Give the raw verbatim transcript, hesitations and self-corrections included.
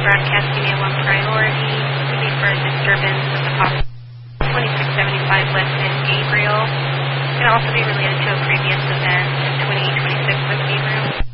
broadcasting a one priority would be for a disturbance of the possible twenty-six seventy-five West End Gabriel. It can also be related to a previous event.